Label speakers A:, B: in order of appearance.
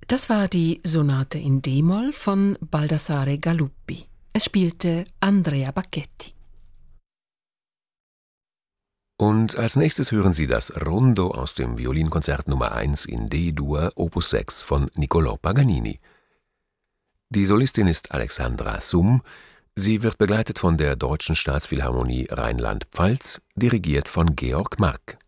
A: Das war die Sonate in D-Moll von Baldassare Galuppi. Es spielte Andrea Bacchetti.
B: Und als nächstes hören Sie das Rondo aus dem Violinkonzert Nummer 1 in D-Dur, Opus 6 von Niccolò Paganini. Die Solistin ist Alexandra Summ. Sie wird begleitet von der Deutschen Staatsphilharmonie Rheinland-Pfalz, dirigiert von Georg Mark.